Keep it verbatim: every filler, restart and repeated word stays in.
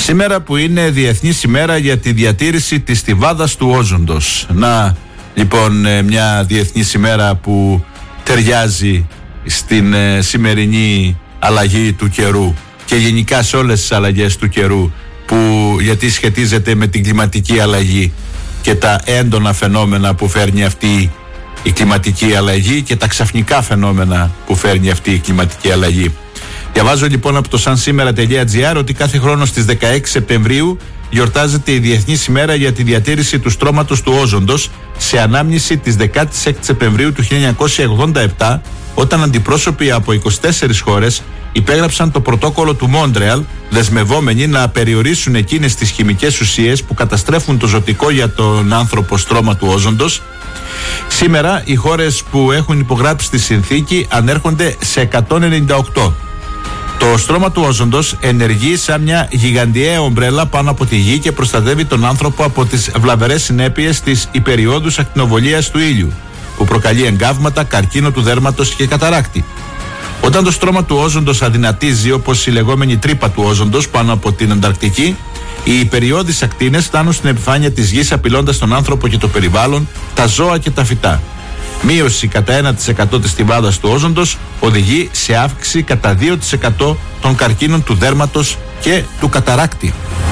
Σήμερα που είναι Διεθνής ημέρα για τη διατήρηση της στιβάδας του όζοντος. Να, λοιπόν, μια διεθνής ημέρα που ταιριάζει στην ε, σημερινή αλλαγή του καιρού και γενικά σε όλες τις αλλαγές του καιρού, που, γιατί σχετίζεται με την κλιματική αλλαγή και τα έντονα φαινόμενα που φέρνει αυτή η κλιματική αλλαγή και τα ξαφνικά φαινόμενα που φέρνει αυτή η κλιματική αλλαγή. Διαβάζω λοιπόν από το σαν σήμερα τελεία τζι άρ ότι κάθε χρόνο στις δεκαέξι Σεπτεμβρίου γιορτάζεται η Διεθνής ημέρα για τη διατήρηση του στρώματος του όζοντος, σε ανάμνηση της δεκαέξι Σεπτεμβρίου του χίλια εννιακόσια ογδόντα επτά, όταν αντιπρόσωποι από είκοσι τέσσερις χώρες υπέγραψαν το πρωτόκολλο του Μόντρεαλ, δεσμευόμενοι να περιορίσουν εκείνες τις χημικές ουσίες που καταστρέφουν το ζωτικό για τον άνθρωπο στρώμα του όζοντος. Σήμερα οι χώρες που έχουν υπογράψει τη συνθήκη ανέρχονται σε εκατόν ενενήντα οκτώ. Το στρώμα του όζοντος ενεργεί σαν μια γιγαντιαία ομπρέλα πάνω από τη γη και προστατεύει τον άνθρωπο από τις βλαβερές συνέπειες της υπεριόδους ακτινοβολίας του ήλιου, που προκαλεί εγκάβματα, καρκίνο του δέρματος και καταράκτη. Όταν το στρώμα του όζοντος αδυνατίζει, όπως η λεγόμενη τρύπα του όζοντος πάνω από την Ανταρκτική, οι υπεριώδεις ακτίνες φτάνουν στην επιφάνεια της γης, απειλώντας τον άνθρωπο και το περιβάλλον, τα ζώα και τα φυτά. Μείωση κατά ένα τοις εκατό της στιβάδας του όζοντος οδηγεί σε αύξηση κατά δύο τοις εκατό των καρκίνων του δέρματος και του καταράκτη.